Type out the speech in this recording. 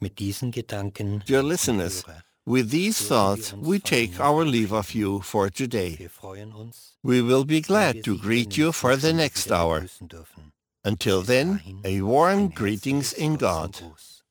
Mit diesen Gedanken, Dear liebe listeners, Hörer, with these dürfen wir thoughts, uns we von take Ihnen our leave of verabschieden. you for today. Wir freuen uns, We will be wenn glad wir to Sie hier greet you nächste for the Stunde next wieder hour. begrüßen dürfen. Until Bis then, dahin a warm ein greetings herzliches in Grüß und God. Gruß.